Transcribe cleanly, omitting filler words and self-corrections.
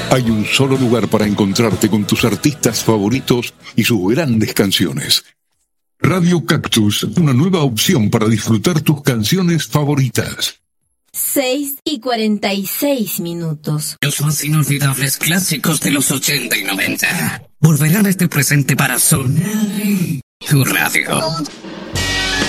Hay un solo lugar para encontrarte con tus artistas favoritos y sus grandes canciones. Radio Cactus, una nueva opción para disfrutar tus canciones favoritas. 6:46. Los más inolvidables clásicos de los 80 y 90 volverán a este presente para sonar en tu radio.